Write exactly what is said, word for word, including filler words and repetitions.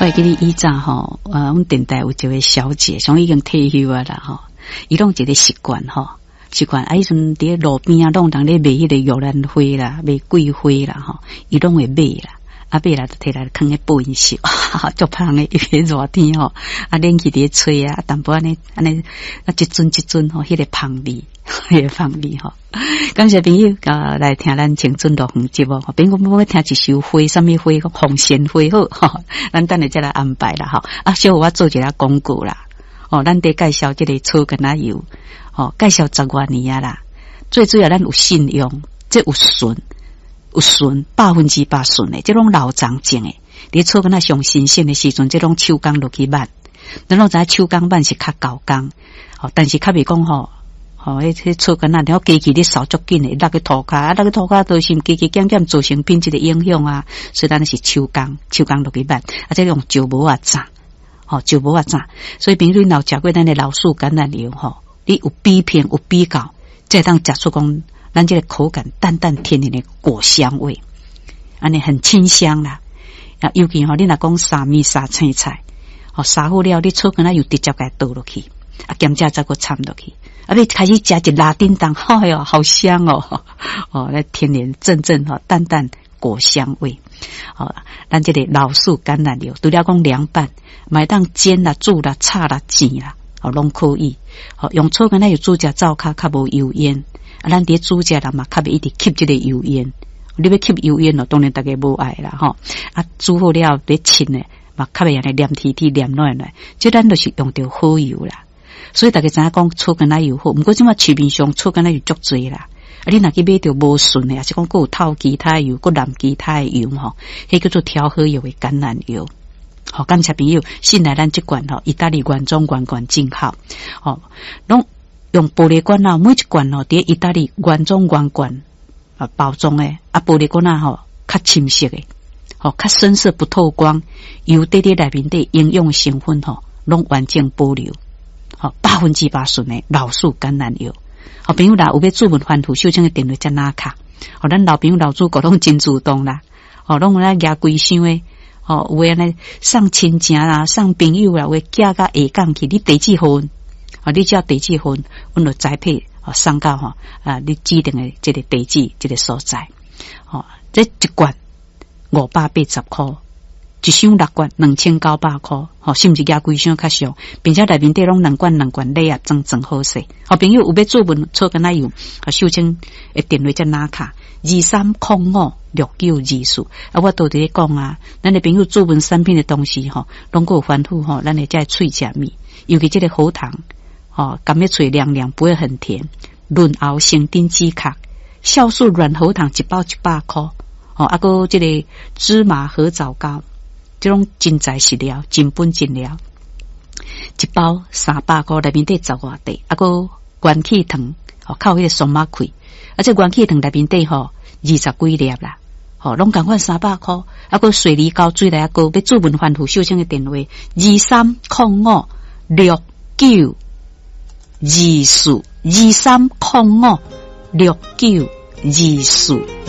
我会记得以前吼，呃，阮电台有一位小姐，像已经退休啊啦吼，伊拢一个习惯吼，习惯啊，迄阵伫路边啊，拢人咧卖迄个玉兰花啦，卖桂花啦吼，伊拢会买啦。啊，买来就摕来放咧保温室，哈，足香诶！因为热天吼，啊，冷气伫吹啊，淡薄安尼安尼，啊，一尊一尊吼，迄个香味，迄个香味吼。感谢朋友啊，来听咱青春乐园节目。朋友我要听一首花，什么花？红线花好，吼，咱等下再来安排啦，吼。啊，小我做一下广告啦，哦，咱得介绍这个草根仔油，哦，介绍十多年啊啦。最主要咱有信用，这有顺。有顺百分之百顺诶，这种老长种诶，你草根仔上新鲜诶时阵，这种手工落去挽，咱拢知手工挽是较高工，哦，但是较袂讲吼，吼，迄迄草根仔，然后机器咧扫足紧诶，落去涂骹，啊，落去涂骹都是机器减减造成品质诶影响啊，所以咱是手工，手工落去挽，啊，这用石磨啊炸，吼，石磨啊炸，所以朋友老食过咱诶老树橄榄油吼，你有比拼有比较，再当食出讲。咱这个口感淡淡甜甜的果香味，安尼很清香啦。啊，尤其吼，你若讲沙米沙青菜，哦，沙好了，你草根仔又直接给倒落去，啊，咸酱再给掺落去，啊，你开始加一拉丁当，哎哟，好香哦，哦，那甜甜正正哈，淡淡果香味，哦，咱这个老树橄榄油，除了讲凉拌，买当煎啦、煮啦、炒啦、煎啦，哦，拢可以。哦，用草根仔油煮只灶骹较无油烟。啊，咱伫煮食人嘛，较袂一直吸这个油烟。你要吸油烟咯，当然大家无爱啦吼。啊，煮好了咧浸咧，嘛较袂安尼黏贴贴、黏软软。即咱就是用到好油啦。所以大家知影讲草根仔油好，毋过即马市面上草根仔油足多啦。啊，你若去买着无顺诶，还是讲佫有透其他油、佫淋其他诶油吼，迄叫做调和油诶橄榄油。好，感谢朋友，信赖咱即罐吼，意大利罐装罐罐进口，哦，拢。用玻璃罐啊，每一罐哦，伫意大利原装原罐啊包装诶，啊玻璃罐啊吼，较深色诶，吼较深色不透光，油滴滴内面的营养成分吼，拢完整保留，吼百分之百纯诶老树橄榄油。好朋友啦，有要注文反复修正诶电话加拿卡，吼咱老朋友老主顾拢真主动啦，吼拢来举规箱诶，吼有诶安尼送亲情啦，送朋友啦，有诶寄到下港去，你地址好。啊，你只要地址分，阮就栽培啊送到吼啊，你指定的这个地址这个所在，哦，这一罐五百八十块，一箱六罐两千九百块，吼，是毋是加规箱较俗？并且内面底拢两罐两罐礼啊，真真好势。好朋友有要做文草根仔油啊，秀清诶电话只拿卡二三零五六九二四啊，我都伫咧讲啊，咱诶朋友做文产品的东西吼，拢够反复吼，咱诶在喙食米，尤其这个喉糖。哦，甘咩脆凉凉，不会很甜。润喉生丁鸡卡，酵素软喉糖一包一百块。哦，啊个这个芝麻和枣糕，这种真材实料、真本真料，一包三百块，内面底十外块。啊个元气糖，哦靠迄个松马开，而且元气糖内面底吼二十几粒啦。哦，拢共款三百块。啊个水梨膏水来啊个，要做文反复修正的电话二三零五六九。二四二三零五六九二四。